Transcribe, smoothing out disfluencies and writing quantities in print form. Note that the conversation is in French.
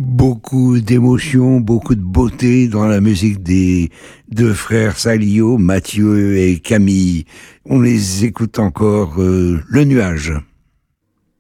Beaucoup d'émotions, beaucoup de beauté dans la musique des deux frères Salio, Mathieu et Camille. On les écoute encore, Le Nuage.